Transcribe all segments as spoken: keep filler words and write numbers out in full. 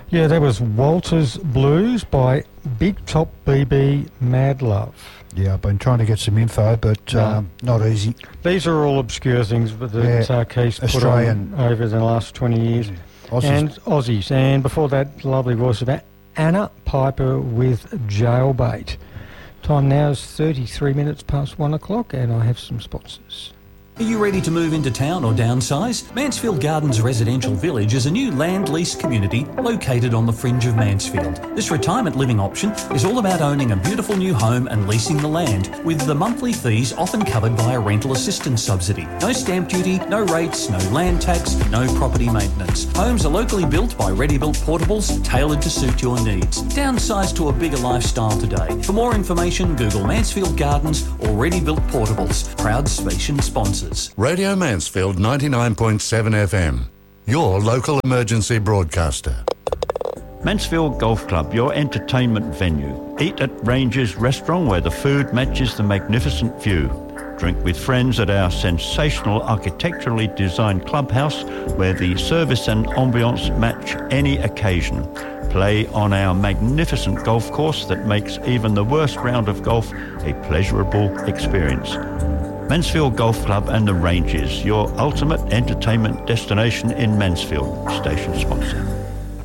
Yeah, that was Walters Blues by Big Top B B Mad Love. Yeah, I've been trying to get some info, but No. um, not easy. These are all obscure things that Yeah, uh, Keith's put Australian. on over the last twenty years. Aussies. And Aussies. And before that, lovely voice of Anna Piper with Jailbait. Time now is thirty-three minutes past one o'clock, and I have some sponsors. Are you ready to move into town or downsize? Mansfield Gardens Residential Village is a new land lease community located on the fringe of Mansfield. This retirement living option is all about owning a beautiful new home and leasing the land, with the monthly fees often covered by a rental assistance subsidy. No stamp duty, no rates, no land tax, no property maintenance. Homes are locally built by ready-built portables tailored to suit your needs. Downsize to a bigger lifestyle today. For more information, Google Mansfield Gardens or Ready Built Portables. Proud station sponsors. Radio Mansfield ninety-nine point seven F M, your local emergency broadcaster. Mansfield Golf Club, your entertainment venue. Eat at Ranger's Restaurant, where the food matches the magnificent view. Drink with friends at our sensational architecturally designed clubhouse, where the service and ambience match any occasion. Play on our magnificent golf course that makes even the worst round of golf a pleasurable experience. Mansfield Golf Club and the Ranges, your ultimate entertainment destination in Mansfield. Station sponsor.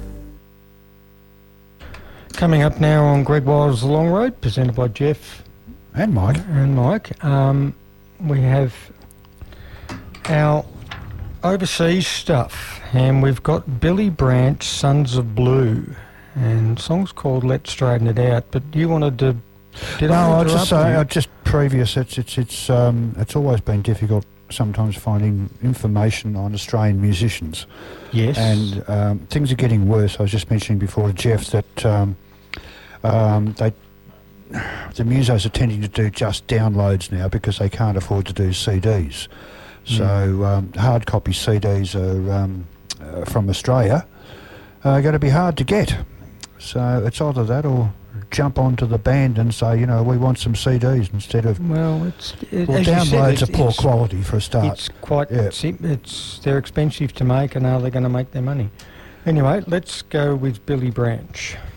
Coming up now on Greg Wild's The Long Road, presented by Jeff And Mike. and Mike. Um, we have our overseas stuff, and we've got Billy Branch, Sons of Blue, and the song's called Let's Straighten It Out. But you wanted to... Did No, I I'll interrupt just say, you? I just previous. It's it's it's um it's always been difficult sometimes finding information on Australian musicians, Yes. and um, things are getting worse. I was just mentioning before to Jeff that um, um, they the musos are tending to do just downloads now because they can't afford to do C Ds. So um, hard copy C Ds are um, uh, from Australia are going to be hard to get. So it's either that or jump onto the band and say, you know, we want some C Ds instead of... Well, it's... It, Well, as you said, downloads it- are poor it's- quality for a start. It's quite... Yeah. sim- It's They're expensive to make, and how they're going to make their money. Anyway, let's go with Billy Branch.